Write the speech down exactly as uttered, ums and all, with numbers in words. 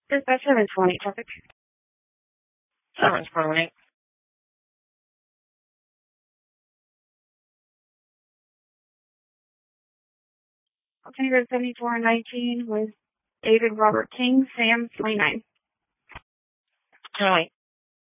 Dispatch seven twenty traffic. seven twenty. Alternative seventy-four nineteen with David Robert King, Sam twenty-nine. Joey.